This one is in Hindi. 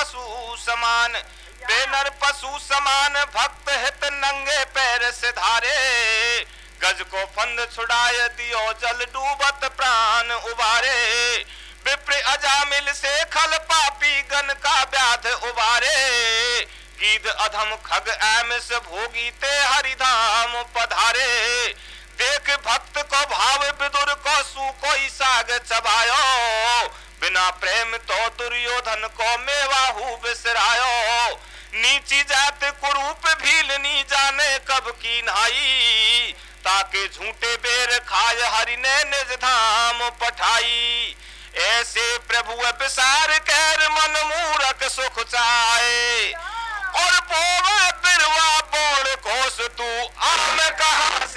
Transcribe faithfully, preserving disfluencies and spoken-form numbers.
पशु समान, बेनर पशु समान भक्त हित नंगे पैर से धारे, गज को फंद छुड़ाए दियो जल डूबत प्राण उबारे, विप्र अजामिल से खल पापी गण का व्याध उबारे, गीध अधम खग एमिस भोगी ते हरिधाम पधारे, देख भक्त को भाव विदुर को सू कोई साग चबायो, बिना प्रेम तो दुर्योधन को मेवाहू बिसरायो, नीची जात कुरूप भीलनी जाने कब की नाई, ताके झूठे बेर खाय हरि ने निज धाम पठाई, ऐसे प्रभु विसार कर मन मूरख सुख चाहे, और बोवा बिरवा बोल घोष तू आम कहा